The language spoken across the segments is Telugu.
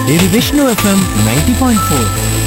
ఇది విష్ణు FM 90.4.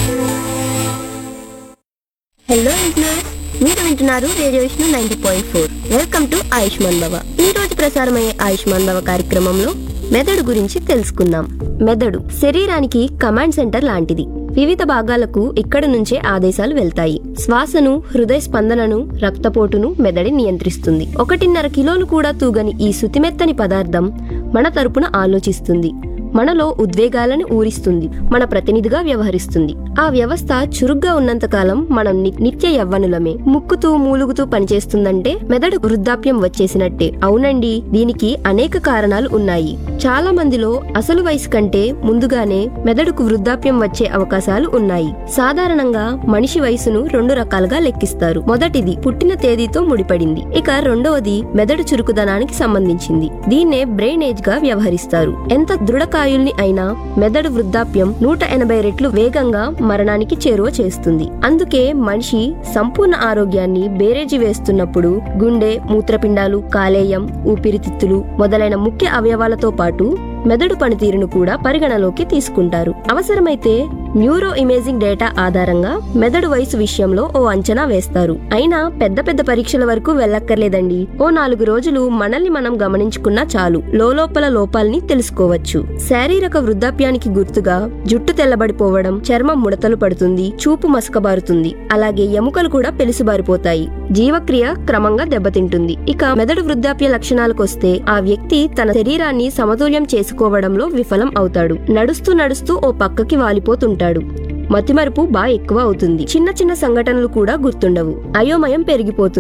హలో లిజనర్స్, మీరు వింటున్నారు radio Vishnu 90.4. Welcome to Ayushman భవ. ఈ రోజు ప్రసారమయ్యే ఆయుష్మాన్ భవ కార్యక్రమంలో మెదడు గురించి తెలుసుకుందాం. మెదడు శరీరానికి కమాండ్ సెంటర్ లాంటిది. వివిధ భాగాలకు ఇక్కడి నుంచే ఆదేశాలు వెళ్తాయి. శ్వాసను, హృదయ స్పందనను, రక్తపోటును మెదడి నియంత్రిస్తుంది. 1.5 కిలోలు కూడా తూగని ఈ సుతిమెత్తని పదార్థం మన తరపున ఆలోచిస్తుంది, మనలో ఉద్వేగాలను ఊరిస్తుంది, మన ప్రతినిధిగా వ్యవహరిస్తుంది. ఆ వ్యవస్థ చురుగ్గా ఉన్నంతకాలం మనం నిత్య యవ్వనులమే. ముక్కుతూ మూలుగుతూ పనిచేస్తుందంటే మెదడు వృద్ధాప్యం వచ్చేసినట్టే. అవునండి, దీనికి అనేక కారణాలు ఉన్నాయి. చాలా మందిలో అసలు వయసు కంటే ముందుగానే మెదడుకు వృద్ధాప్యం వచ్చే అవకాశాలు ఉన్నాయి. సాధారణంగా మనిషి వయసును 2 రకాలుగా లెక్కిస్తారు. మొదటిది పుట్టిన తేదీతో ముడిపడింది. ఇక రెండవది మెదడు చురుకుదనానికి సంబంధించింది. దీన్నే బ్రెయిన్ ఏజ్ గా వ్యవహరిస్తారు. ఎంత దృఢకాయుల్ని అయినా మెదడు వృద్ధాప్యం 180 రెట్లు వేగంగా మరణానికి చేరువ చేస్తుంది. అందుకే మనిషి సంపూర్ణ ఆరోగ్యాన్ని బేరేజీ వేస్తున్నప్పుడు గుండె, మూత్రపిండాలు, కాలేయం, ఊపిరితిత్తులు మొదలైన ముఖ్య అవయవాలతో పాటు మెదడు పనితీరును కూడా పరిగణలోకి తీసుకుంటారు. అవసరమైతే న్యూరో ఇమేజింగ్ డేటా ఆధారంగా మెదడు వయసు విషయంలో ఓ అంచనా వేస్తారు. అయినా పెద్ద పెద్ద పరీక్షల వరకు వెళ్ళక్కర్లేదండి. ఓ 4 రోజులు మనల్ని మనం గమనించుకున్నా చాలు లోలోపల లోపాల్ని తెలుసుకోవచ్చు. శారీరక వృద్ధాప్యానికి గుర్తుగా జుట్టు తెల్లబడిపోవడం, చర్మం ముడతలు పడుతుంది, చూపు మసకబారుతుంది, అలాగే ఎముకలు కూడా పెలుసుబారిపోతాయి, జీవక్రియ క్రమంగా దెబ్బతింటుంది. ఇక మెదడు వృద్ధాప్య లక్షణాలకొస్తే ఆ వ్యక్తి తన శరీరాన్ని సమతుల్యం చేసుకోవడంలో విఫలం అవుతాడు. నడుస్తూ నడుస్తూ ఓ పక్కకి వాలిపోతుంటాడు. మతిమరుపు ఎక్కువ అవుతుంది. చిన్న చిన్న సంఘటనలు కూడా గుర్తుండవు. అయోమయం పెరిగిపోతుంది.